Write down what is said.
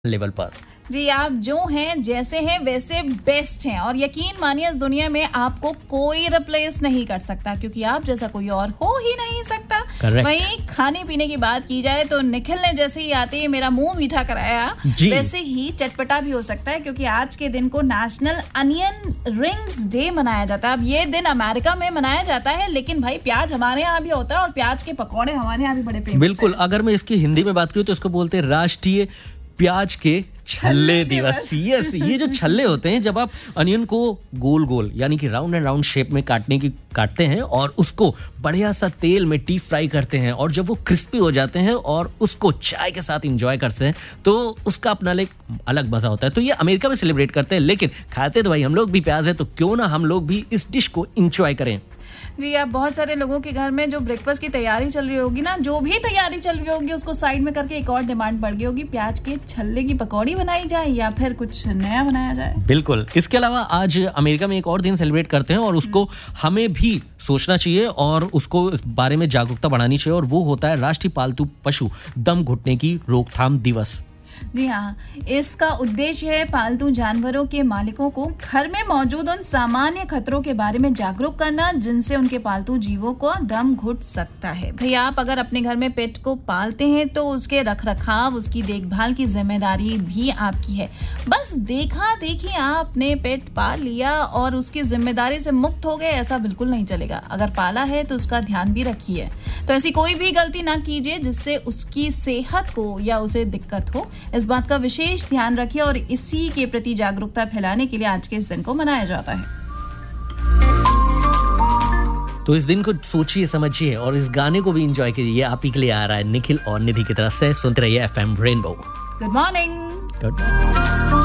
Level पर। जी, आप जो हैं जैसे हैं वैसे बेस्ट हैं और यकीन मानिए इस दुनिया में आपको कोई रिप्लेस नहीं कर सकता क्योंकि आप जैसा कोई और हो ही नहीं सकता। Correct. वहीं खाने पीने की बात की जाए तो निखिल ने जैसे ही आते ही मेरा मुंह मीठा कराया वैसे ही चटपटा भी हो सकता है क्योंकि आज के दिन को नेशनल अनियन रिंग्स डे मनाया जाता है। अब ये दिन अमेरिका में मनाया जाता है लेकिन भाई प्याज हमारे यहाँ भी होता है और प्याज के पकौड़े हमारे यहाँ भी बड़े फेमस बिल्कुल, अगर मैं इसकी हिंदी में बात करूँ तो इसको बोलते हैं राष्ट्रीय प्याज के छल्ले दिवस। यस, ये जो छल्ले होते हैं जब आप अनियन को गोल गोल यानी कि राउंड एंड राउंड शेप में काटते हैं और उसको बढ़िया सा तेल में डीप फ्राई करते हैं और जब वो क्रिस्पी हो जाते हैं और उसको चाय के साथ एंजॉय करते हैं तो उसका अपना एक अलग मजा होता है। तो ये अमेरिका में सेलिब्रेट करते हैं लेकिन खाते तो भाई हम लोग भी प्याज है, तो क्यों ना हम लोग भी इस डिश को एंजॉय करें। जी, आप बहुत सारे लोगों के घर में जो ब्रेकफास्ट की तैयारी चल रही होगी ना, जो भी तैयारी चल रही होगी उसको साइड में करके एक और डिमांड बढ़ गई होगी, प्याज के छल्ले की पकौड़ी बनाई जाए या फिर कुछ नया बनाया जाए। बिल्कुल, इसके अलावा आज अमेरिका में एक और दिन सेलिब्रेट करते हैं और उसको हमें भी सोचना चाहिए और उसको इस बारे में जागरूकता बढ़ानी चाहिए और वो होता है राष्ट्रीय पालतू पशु दम घुटने की रोकथाम दिवस। जी हाँ, इसका उद्देश्य है पालतू जानवरों के मालिकों को घर में मौजूद उन सामान्य खतरों के बारे में जागरूक करना जिनसे उनके पालतू जीवों को दम घुट सकता है। भाई, आप अगर अपने घर में पेट को पालते हैं तो उसके रखरखाव, उसकी देखभाल की जिम्मेदारी भी आपकी है। बस देखा देखी आपने पेट पाल लिया और उसकी जिम्मेदारी से मुक्त हो गए, ऐसा बिल्कुल नहीं चलेगा। अगर पाला है तो उसका ध्यान भी रखिए। तो ऐसी कोई भी गलती ना कीजिए जिससे उसकी सेहत को या उसे दिक्कत हो। इस बात का विशेष ध्यान रखिए और इसी के प्रति जागरूकता फैलाने के लिए आज के इस दिन को मनाया जाता है। तो इस दिन को सोचिए, समझिए और इस गाने को भी एंजॉय कीजिए। आप ही के लिए आ रहा है निखिल और निधि की तरफ से। सुनते रहिए FM रेनबो। Good morning.